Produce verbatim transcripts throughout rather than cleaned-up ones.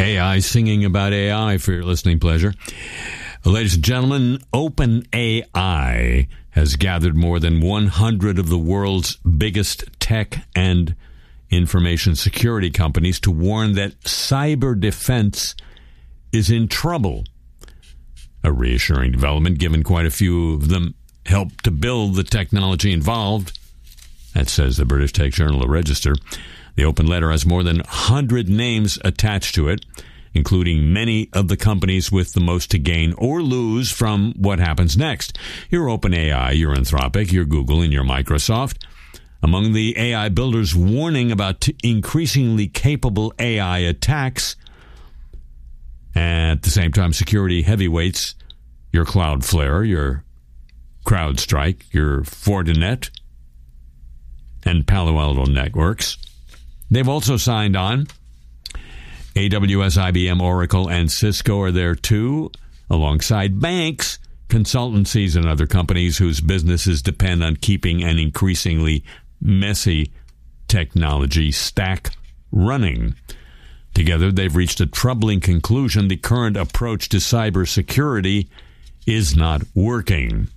A I singing about A I for your listening pleasure. Ladies and gentlemen, OpenAI has gathered more than one hundred of the world's biggest tech and information security companies to warn that cyber defense is in trouble. A reassuring development, given quite a few of them helped to build the technology involved. That says the British Tech Journal, The Register. The open letter has more than one hundred names attached to it, including many of the companies with the most to gain or lose from what happens next. Your OpenAI, your Anthropic, your Google, and your Microsoft. Among the A I builders warning about t- increasingly capable A I attacks, at the same time, security heavyweights, your Cloudflare, your CrowdStrike, your Fortinet, and Palo Alto Networks. They've also signed on. A W S, I B M, Oracle, and Cisco are there too, alongside banks, consultancies, and other companies whose businesses depend on keeping an increasingly messy technology stack running. Together, they've reached a troubling conclusion. The current approach to cybersecurity is not working.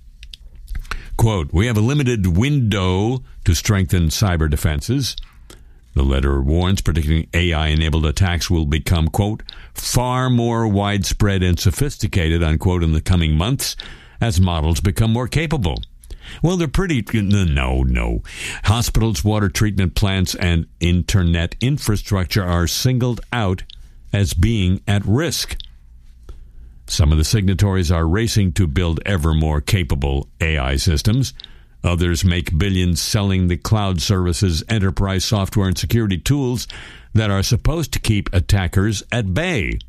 Quote, "We have a limited window to strengthen cyber defenses." The letter warns, predicting A I-enabled attacks will become, quote, "far more widespread and sophisticated," unquote, in the coming months as models become more capable. Well, they're pretty... No, no. Hospitals, water treatment plants, and internet infrastructure are singled out as being at risk. Some of the signatories are racing to build ever more capable A I systems. Others make billions selling the cloud services, enterprise software, and security tools that are supposed to keep attackers at bay.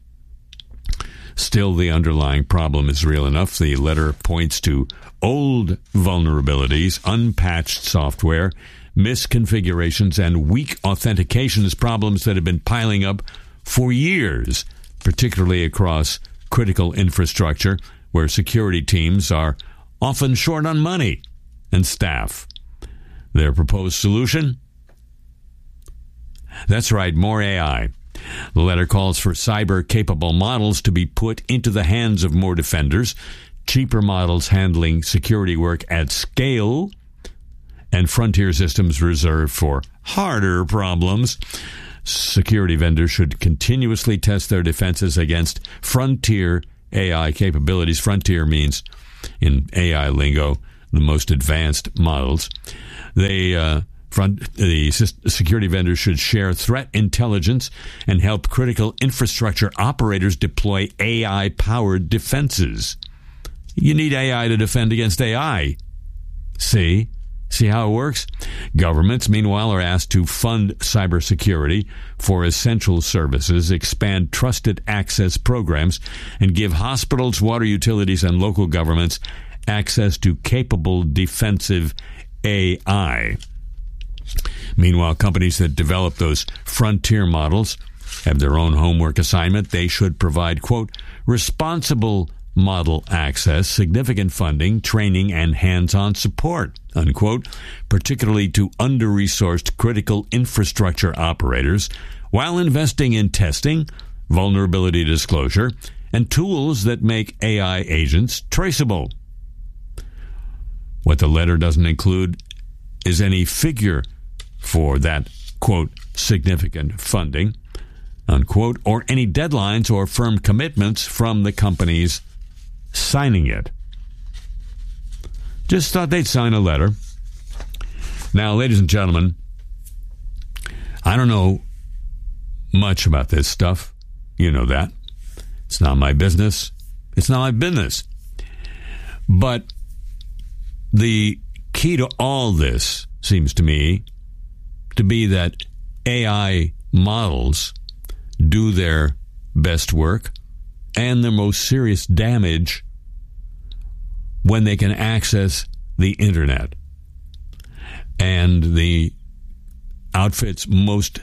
Still, the underlying problem is real enough. The letter points to old vulnerabilities, unpatched software, misconfigurations, and weak authentications problems that have been piling up for years, particularly across critical infrastructure where security teams are often short on money and staff. Their proposed solution? That's right, more A I. The letter calls for cyber-capable models to be put into the hands of more defenders, cheaper models handling security work at scale, and frontier systems reserved for harder problems. Security vendors should continuously test their defenses against frontier A I capabilities. Frontier means, in A I lingo, the most advanced models. They... Uh, Front, the security vendors should share threat intelligence and help critical infrastructure operators deploy A I-powered defenses. You need A I to defend against A I. See? See how it works? Governments, meanwhile, are asked to fund cybersecurity for essential services, expand trusted access programs, and give hospitals, water utilities, and local governments access to capable defensive A I. Meanwhile, companies that develop those frontier models have their own homework assignment. They should provide, quote, responsible model access, significant funding, training, and hands-on support, unquote, particularly to under-resourced critical infrastructure operators, while investing in testing, vulnerability disclosure, and tools that make A I agents traceable. What the letter doesn't include is any figure for that, quote, significant funding, unquote, or any deadlines or firm commitments from the companies signing it. Just thought they'd sign a letter. Now, ladies and gentlemen, I don't know much about this stuff. You know that. It's not my business. It's not my business. But the key to all this seems to me to be that A I models do their best work and their most serious damage when they can access the internet. And the outfits most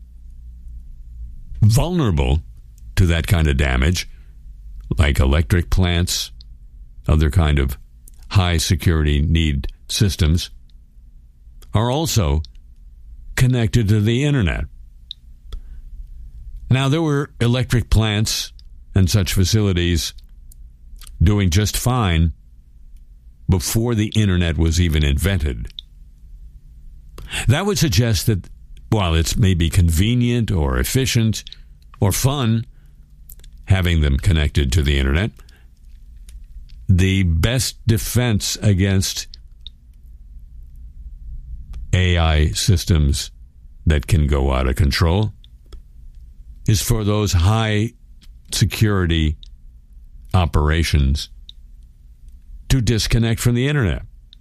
vulnerable to that kind of damage, like electric plants, other kind of high security need systems, are also connected to the internet. Now, there were electric plants and such facilities doing just fine before the internet was even invented. That would suggest that while it's maybe convenient or efficient or fun having them connected to the internet, the best defense against A I systems that can go out of control is for those high security operations to disconnect from the internet.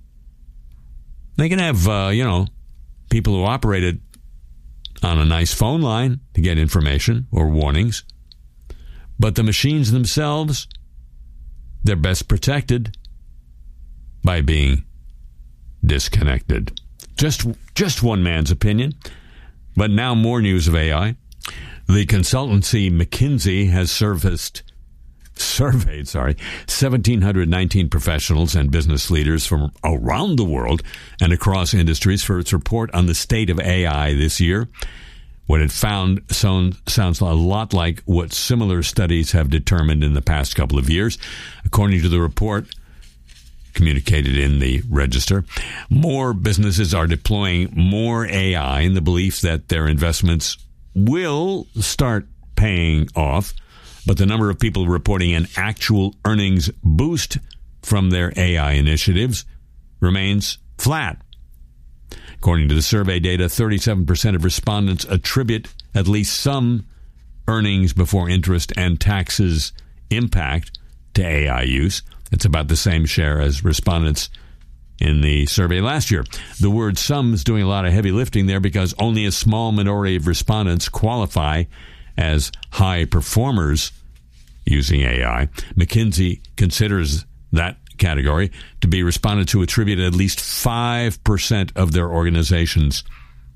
They can have, uh, you know, people who operate it on a nice phone line to get information or warnings, but the machines themselves, they're best protected by being disconnected. Just, just one man's opinion, but now more news of A I. The consultancy McKinsey has surfaced, surveyed, sorry, one thousand seven hundred nineteen professionals and business leaders from around the world and across industries for its report on the state of A I this year. What it found sound, sounds a lot like what similar studies have determined in the past couple of years. According to the report, communicated in the Register, more businesses are deploying more A I in the belief that their investments will start paying off, but the number of people reporting an actual earnings boost from their A I initiatives remains flat. According to the survey data, thirty-seven percent of respondents attribute at least some earnings before interest and taxes impact to A I use. It's about the same share as respondents in the survey last year. The word some is doing a lot of heavy lifting there because only a small minority of respondents qualify as high performers using A I. McKinsey considers that category to be respondents who attribute at least five percent of their organization's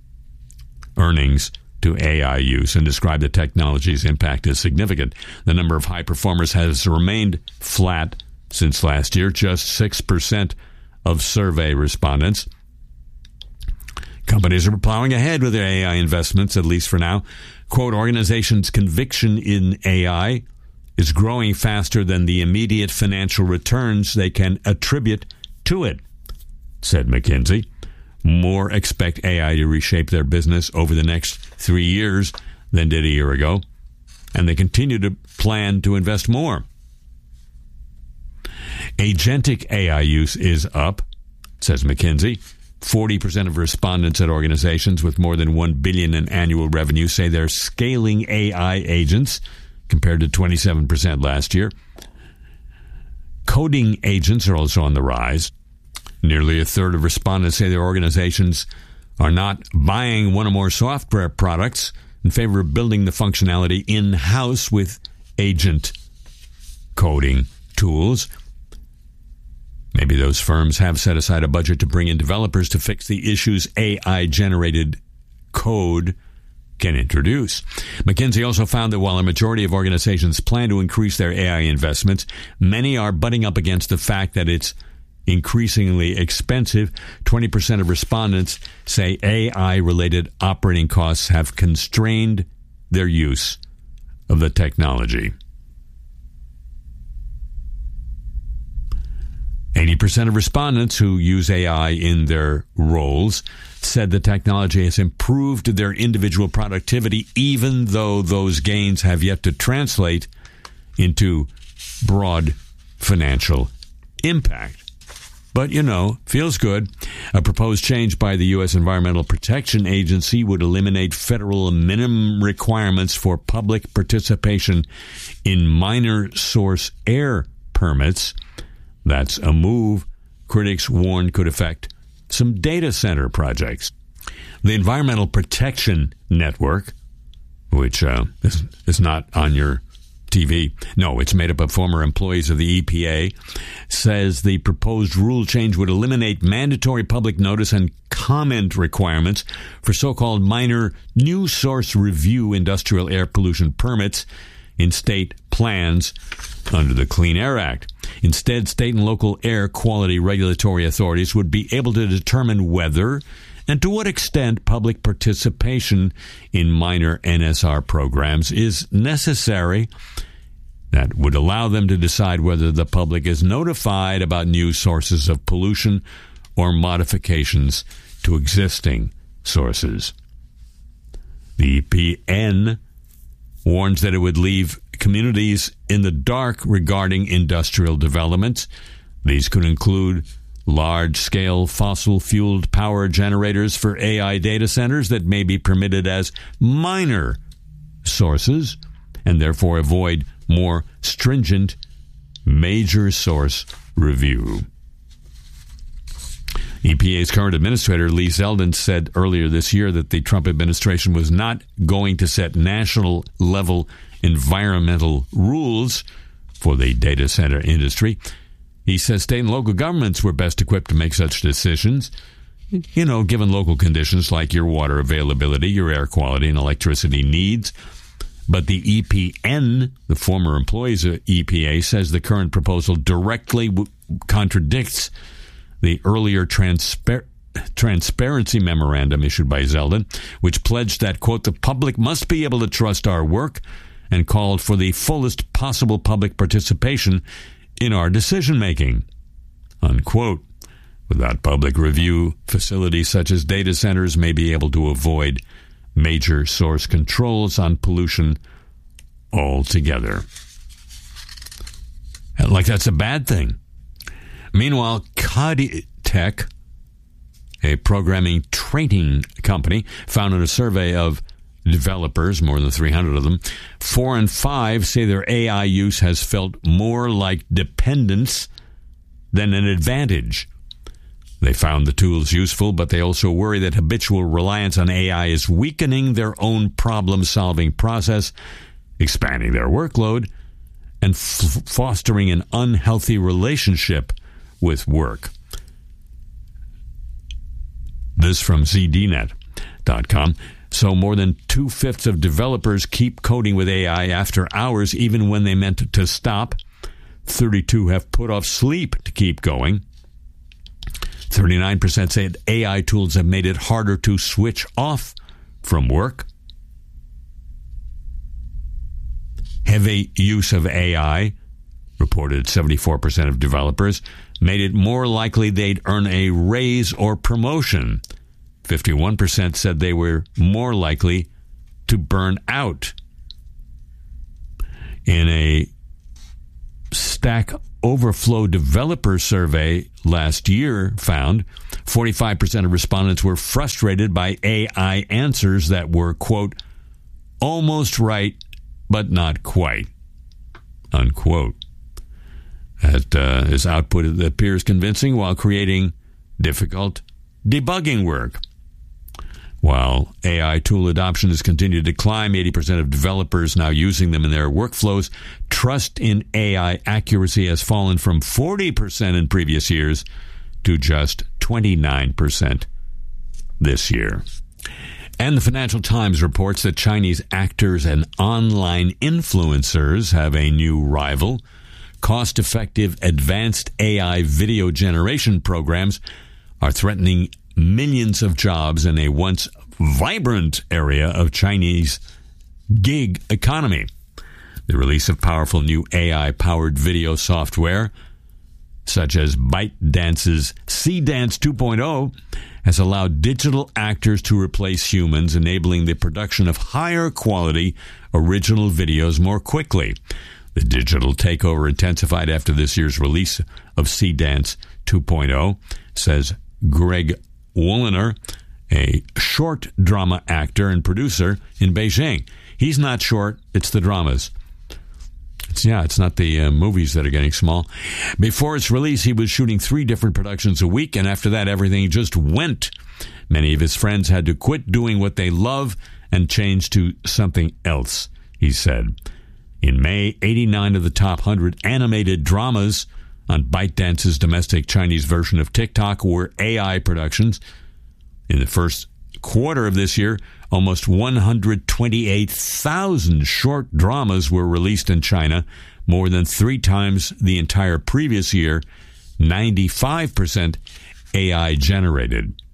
earnings to A I use and describe the technology's impact as significant. The number of high performers has remained flat since last year, just six percent of survey respondents. Companies are plowing ahead with their A I investments, at least for now. Quote, organizations' conviction in A I is growing faster than the immediate financial returns they can attribute to it, said McKinsey. More expect A I to reshape their business over the next three years than did a year ago, and they continue to plan to invest more. Agentic A I use is up, says McKinsey. forty percent of respondents at organizations with more than one billion dollars in annual revenue say they're scaling A I agents, compared to twenty-seven percent last year. Coding agents are also on the rise. Nearly a third of respondents say their organizations are not buying one or more software products in favor of building the functionality in-house with agent coding tools. Maybe those firms have set aside a budget to bring in developers to fix the issues A I-generated code can introduce. McKinsey also found that while a majority of organizations plan to increase their A I investments, many are butting up against the fact that it's increasingly expensive. twenty percent of respondents say A I-related operating costs have constrained their use of the technology. eighty percent of respondents who use A I in their roles said the technology has improved their individual productivity, even though those gains have yet to translate into broad financial impact. But, you know, feels good. A proposed change by the U S Environmental Protection Agency would eliminate federal minimum requirements for public participation in minor source air permits. That's a move critics warn could affect some data center projects. The Environmental Protection Network, which uh, is, is not on your T V, no, it's made up of former employees of the E P A, says the proposed rule change would eliminate mandatory public notice and comment requirements for so-called minor new source review industrial air pollution permits in state plans under the Clean Air Act. Instead, state and local air quality regulatory authorities would be able to determine whether and to what extent public participation in minor N S R programs is necessary. That would allow them to decide whether the public is notified about new sources of pollution or modifications to existing sources. The E P N warns that it would leave communities in the dark regarding industrial developments. These could include large-scale fossil-fueled power generators for A I data centers that may be permitted as minor sources and therefore avoid more stringent major source review. E P A's current administrator, Lee Zeldin, said earlier this year that the Trump administration was not going to set national-level environmental rules for the data center industry. He says state and local governments were best equipped to make such decisions, you know, given local conditions like your water availability, your air quality, and electricity needs. But the E P N, the former employees of E P A, says the current proposal directly w- contradicts the earlier transpar- transparency memorandum issued by Zeldin, which pledged that, quote, the public must be able to trust our work, and called for the fullest possible public participation in our decision-making, unquote. Without public review, facilities such as data centers may be able to avoid major source controls on pollution altogether. Like that's a bad thing. Meanwhile, Coditech, a programming training company, found in a survey of developers, more than three hundred of them, four in five say their A I use has felt more like dependence than an advantage. They found the tools useful, but they also worry that habitual reliance on A I is weakening their own problem-solving process, expanding their workload, and f- fostering an unhealthy relationship with work. This from Z D net dot com. So more than two-fifths of developers keep coding with A I after hours, even when they meant to stop. thirty-two have put off sleep to keep going. thirty-nine percent say A I tools have made it harder to switch off from work. Heavy use of A I, reported seventy-four percent of developers, made it more likely they'd earn a raise or promotion. fifty-one percent said they were more likely to burn out. In a Stack Overflow developer survey last year found forty-five percent of respondents were frustrated by A I answers that were, quote, almost right, but not quite, unquote. That uh, his output appears convincing while creating difficult debugging work. While A I tool adoption has continued to climb, eighty percent of developers now using them in their workflows, trust in A I accuracy has fallen from forty percent in previous years to just twenty-nine percent this year. And the Financial Times reports that Chinese actors and online influencers have a new rival. Cost-effective advanced A I video generation programs are threatening millions of jobs in a once vibrant area of Chinese gig economy. The release of powerful new A I-powered video software, such as ByteDance's C-Dance two point oh, has allowed digital actors to replace humans, enabling the production of higher-quality original videos more quickly. The digital takeover intensified after this year's release of C-Dance two point oh, says Greg Wolliner, a short drama actor and producer in Beijing. He's not short, it's the dramas. It's, yeah, it's not the uh, movies that are getting small. Before its release, he was shooting three different productions a week, and after that, everything just went. Many of his friends had to quit doing what they love and change to something else, he said. In May, eighty-nine of the top one hundred animated dramas on ByteDance's domestic Chinese version of TikTok were A I productions. In the first quarter of this year, almost one hundred twenty-eight thousand short dramas were released in China, more than three times the entire previous year, ninety-five percent A I generated.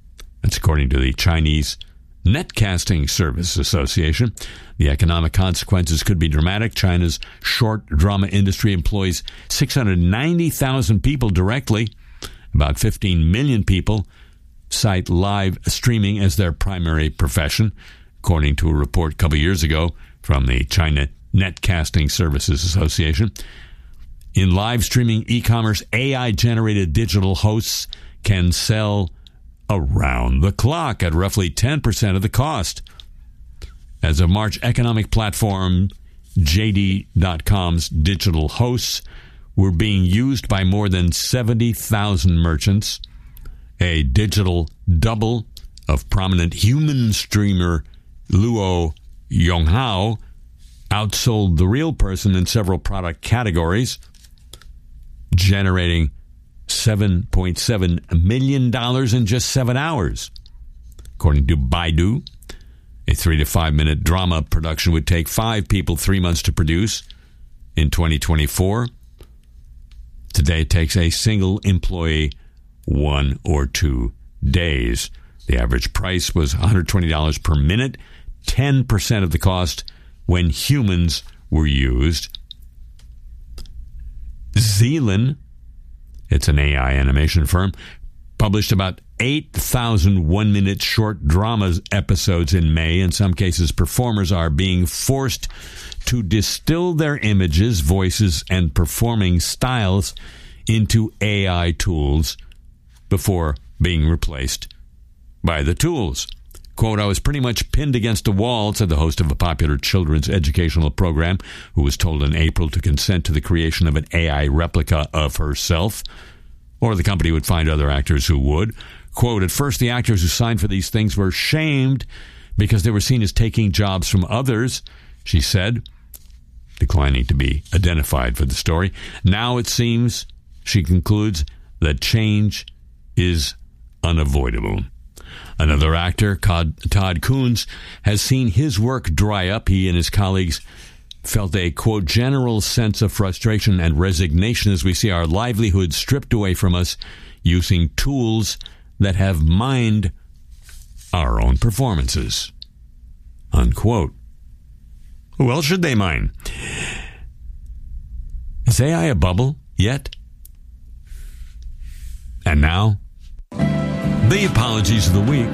That's according to the Chinese Netcasting Service Association. The economic consequences could be dramatic. China's short drama industry employs six hundred ninety thousand people directly. About fifteen million people cite live streaming as their primary profession, according to a report a couple years ago from the China Netcasting Services Association. In live streaming e-commerce, A I-generated digital hosts can sell around the clock at roughly ten percent of the cost. As of March, economic platform J D dot com's digital hosts were being used by more than seventy thousand merchants. A digital double of prominent human streamer Luo Yonghao outsold the real person in several product categories, generating seven point seven million dollars in just seven hours. According to Baidu, a three to five minute drama production would take five people three months to produce in twenty twenty-four. Today it takes a single employee one or two days. The average price was one hundred twenty dollars per minute, ten percent of the cost when humans were used. Zealand, it's an A I animation firm, published about eight thousand one-minute short drama episodes in May. In some cases, performers are being forced to distill their images, voices, and performing styles into A I tools before being replaced by the tools. Quote, I was pretty much pinned against a wall, said the host of a popular children's educational program, who was told in April to consent to the creation of an A I replica of herself, or the company would find other actors who would. Quote, at first the actors who signed for these things were shamed because they were seen as taking jobs from others, she said, declining to be identified for the story. Now it seems, she concludes, that change is unavoidable. Another actor, Todd Coons, has seen his work dry up. He and his colleagues felt a, quote, general sense of frustration and resignation as we see our livelihood stripped away from us using tools that have mined our own performances, unquote. Who else should they mine? Is A I a bubble yet? And now, the apologies of the week.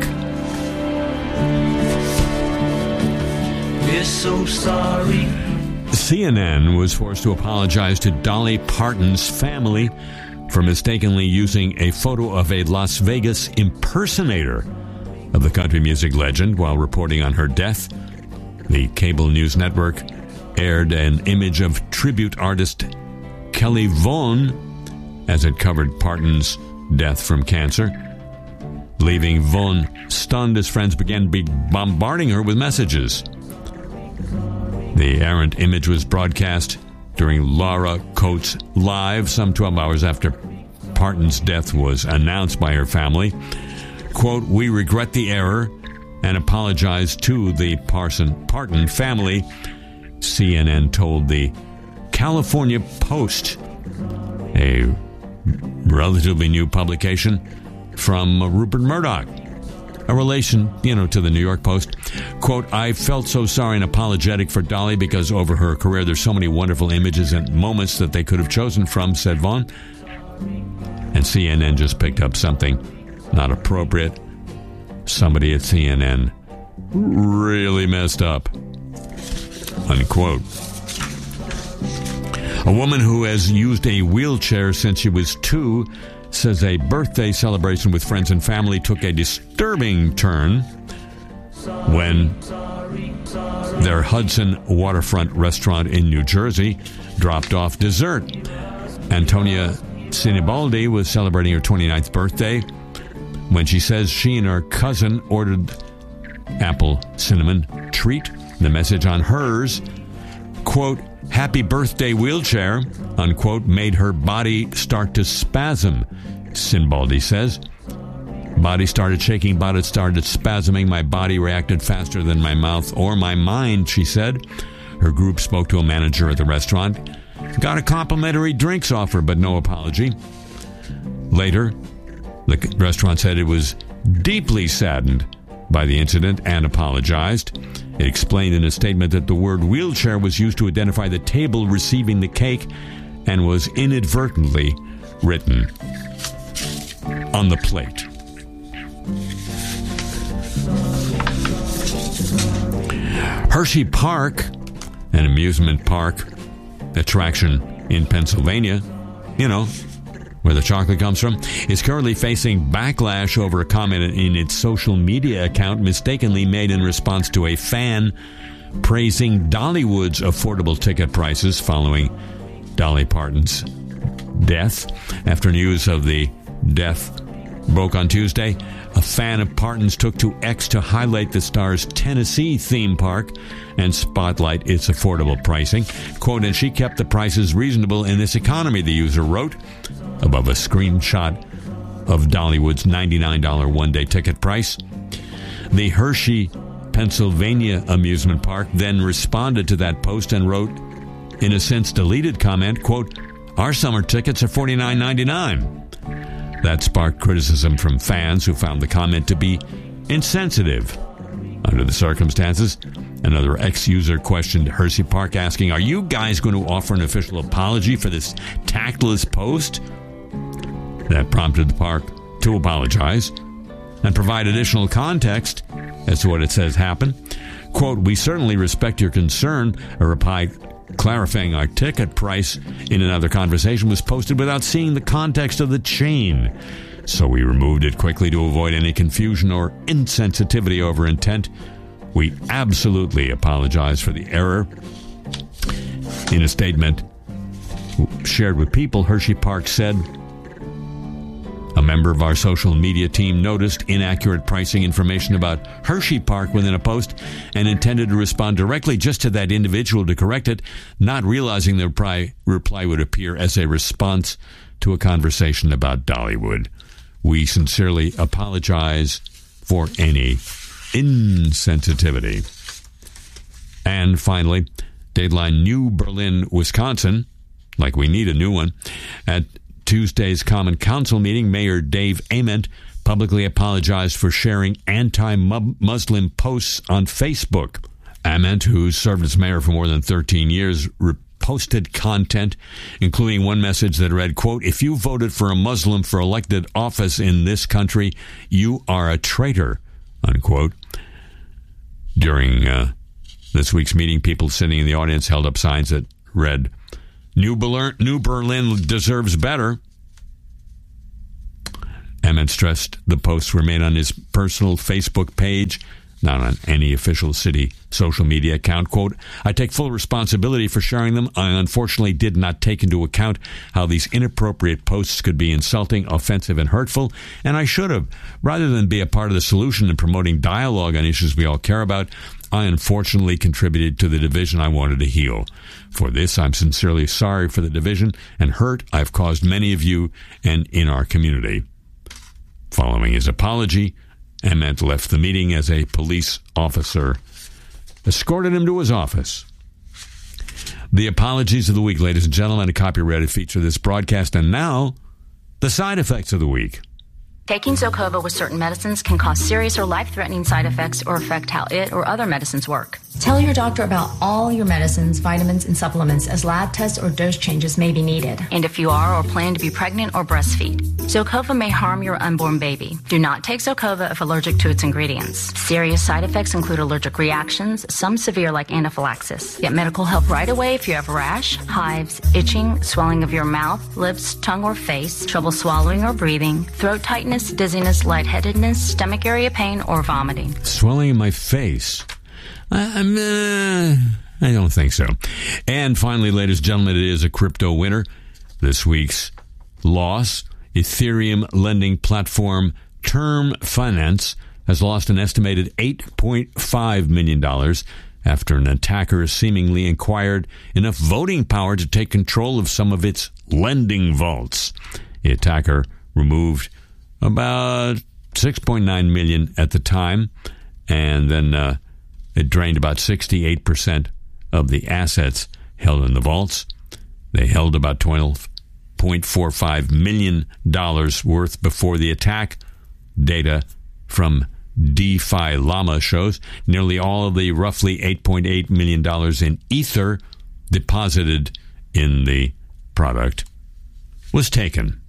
We're so sorry. C N N was forced to apologize to Dolly Parton's family for mistakenly using a photo of a Las Vegas impersonator of the country music legend while reporting on her death. The cable news network aired an image of tribute artist Kelly Vaughan as it covered Parton's death from cancer, leaving Vaughan stunned as friends began bombarding her with messages. The errant image was broadcast during Laura Coates Live some twelve hours after Parton's death was announced by her family. Quote, we regret the error and apologize to the Parson Parton family, C N N told the California Post, a relatively new publication from Rupert Murdoch, a relation, you know, to the New York Post. Quote, I felt so sorry and apologetic for Dolly because over her career there's so many wonderful images and moments that they could have chosen from, said Vaughan. And C N N just picked up something not appropriate. Somebody at C N N really messed up, unquote. A woman who has used a wheelchair since she was two says a birthday celebration with friends and family took a disturbing turn when their Hudson waterfront restaurant in New Jersey dropped off dessert. Antonia Sinibaldi was celebrating her twenty-ninth birthday when she says she and her cousin ordered apple cinnamon treat. The message on hers, quote, happy birthday wheelchair, unquote, made her body start to spasm, Sinibaldi says. Body started shaking, body started spasming. My body reacted faster than my mouth or my mind, she said. Her group spoke to a manager at the restaurant. Got a complimentary drinks offer, but no apology. Later, the restaurant said it was deeply saddened by the incident and apologized. It explained in a statement that the word wheelchair was used to identify the table receiving the cake and was inadvertently written on the plate. Hershey Park, an amusement park attraction in Pennsylvania, you know, where the chocolate comes from, is currently facing backlash over a comment in its social media account mistakenly made in response to a fan praising Dollywood's affordable ticket prices following Dolly Parton's death. After news of the death broke on Tuesday, a fan of Parton's took to X to highlight the star's Tennessee theme park and spotlight its affordable pricing. Quote, "And she kept the prices reasonable in this economy," the user wrote, above a screenshot of Dollywood's ninety-nine dollars one-day ticket price. The Hershey, Pennsylvania amusement park then responded to that post and wrote, in a since-deleted comment, quote, "Our summer tickets are forty-nine ninety-nine. That sparked criticism from fans who found the comment to be insensitive. Under the circumstances, another ex-user questioned Hershey Park, asking, "Are you guys going to offer an official apology for this tactless post?" That prompted the park to apologize and provide additional context as to what it says happened. Quote, "We certainly respect your concern," a reply clarifying our ticket price in another conversation was posted without seeing the context of the chain. So we removed it quickly to avoid any confusion or insensitivity over intent. We absolutely apologize for the error. In a statement shared with People, Hershey Park said, "A member of our social media team noticed inaccurate pricing information about Hershey Park within a post and intended to respond directly just to that individual to correct it, not realizing the reply, reply would appear as a response to a conversation about Dollywood. We sincerely apologize for any insensitivity." And finally, Dateline New Berlin, Wisconsin, like we need a new one, at Tuesday's Common Council meeting, Mayor Dave Ament publicly apologized for sharing anti-Muslim posts on Facebook. Ament, who served as mayor for more than thirteen years, reposted content, including one message that read, quote, "If you voted for a Muslim for elected office in this country, you are a traitor," unquote. During uh, this week's meeting, people sitting in the audience held up signs that read, New Berlin, New Berlin deserves better. Emmett stressed the posts were made on his personal Facebook page, not on any official city social media account. Quote, "I take full responsibility for sharing them. I unfortunately did not take into account how these inappropriate posts could be insulting, offensive, and hurtful, and I should have. Rather than be a part of the solution in promoting dialogue on issues we all care about, I unfortunately contributed to the division I wanted to heal. For this, I'm sincerely sorry for the division and hurt I've caused many of you and in our community." Following his apology, Emmett left the meeting as a police officer escorted him to his office. The apologies of the week, ladies and gentlemen, a copyrighted feature of this broadcast. And now, the side effects of the week. Taking Zocova with certain medicines can cause serious or life-threatening side effects or affect how it or other medicines work. Tell your doctor about all your medicines, vitamins, and supplements, as lab tests or dose changes may be needed. And if you are or plan to be pregnant or breastfeed, Zocova may harm your unborn baby. Do not take Zocova if allergic to its ingredients. Serious side effects include allergic reactions, some severe like anaphylaxis. Get medical help right away if you have rash, hives, itching, swelling of your mouth, lips, tongue, or face, trouble swallowing or breathing, throat tightness, dizziness, lightheadedness, stomach area pain, or vomiting. Swelling in my face. I, I'm, uh, I don't think so. And finally, ladies and gentlemen, it is a crypto winter. This week's loss, Ethereum lending platform Term Finance has lost an estimated eight point five million dollars after an attacker seemingly acquired enough voting power to take control of some of its lending vaults. The attacker removed about six point nine million dollars at the time, and then uh, it drained about sixty-eight percent of the assets held in the vaults. They held about twelve point four five million dollars worth before the attack, data from DeFi Llama shows nearly all of the roughly eight point eight million dollars in Ether deposited in the product was taken.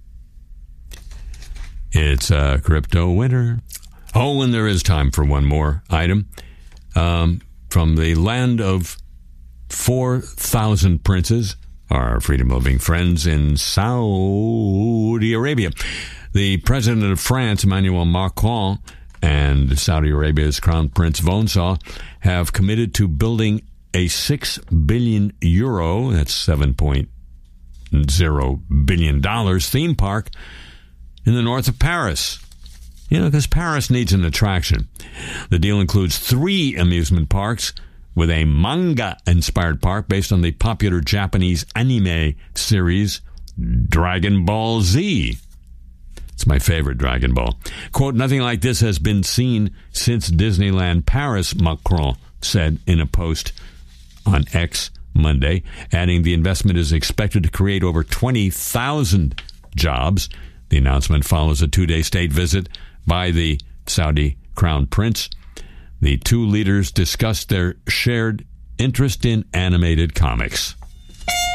It's a crypto winter. Oh, and there is time for one more item. Um, from the land of four thousand princes, our freedom-loving friends in Saudi Arabia. The president of France, Emmanuel Macron, and Saudi Arabia's Crown Prince Vonsaw have committed to building a six billion euro, that's seven point zero billion dollars, theme park in the north of Paris. You know, because Paris needs an attraction. The deal includes three amusement parks with a manga-inspired park based on the popular Japanese anime series Dragon Ball Z. It's my favorite Dragon Ball. Quote, nothing like this has been seen since Disneyland Paris, Macron said in a post on X Monday, adding the investment is expected to create over twenty thousand jobs. The announcement follows a two-day state visit by the Saudi Crown Prince. The two leaders discussed their shared interest in animated comics.